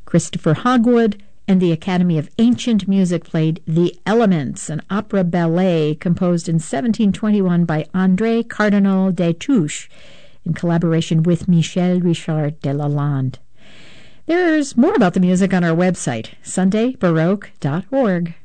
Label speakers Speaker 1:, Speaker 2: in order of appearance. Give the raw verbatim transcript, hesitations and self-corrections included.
Speaker 1: Christopher Hogwood and the Academy of Ancient Music played The Elements, an opera ballet composed in seventeen twenty-one by André Cardinal Destouches in collaboration with Michel Richard de Lalande. There's more about the music on our website, sunday baroque dot org.